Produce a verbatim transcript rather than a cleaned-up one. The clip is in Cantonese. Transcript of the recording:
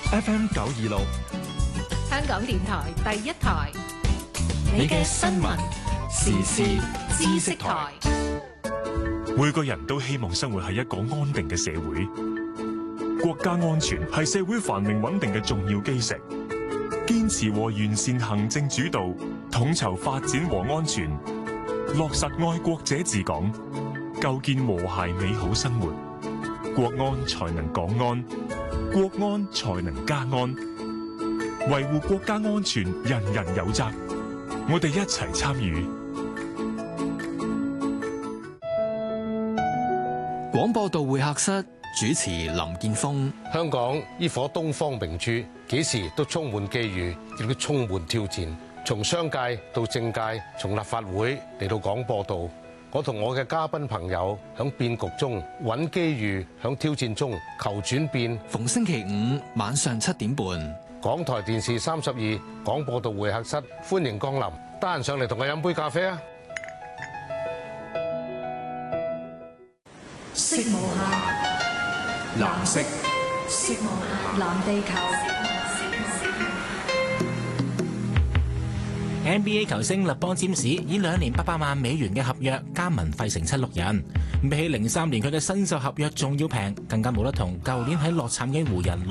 F M 九二六， 香港電台第一台， 你嘅新聞時事知識台。 每個人都希望生活喺一個安定嘅社會，國家安全係社會繁榮穩定嘅重要基石。堅持和完善行政主導，統籌發展和安全，落實愛國者治港，構建和諧美好生活，國安才能港安，國安才能家安。維護國家安全，人人有責。我哋一齊參與。 廣播道會客室主持林建峰。 香港呢顆東方明珠，幾時都充滿機遇，亦都充滿挑戰。從商界到政界，從立法會嚟到廣播道，我同我嘅嘉賓朋友響變局中揾機遇，響挑戰中求轉變。 逢星期五晚上七點半， 港台電視三十二廣播道會客室，歡迎光臨，得閒上嚟同我飲杯咖啡啊！ 色無限，藍色，色無限，藍地球。 N B A 球星勒邦詹士以兩年八百萬美元嘅合約加盟費城七六人，比起零三年佢嘅新秀合約仲要平，更加冇得同舊年喺洛杉磯湖人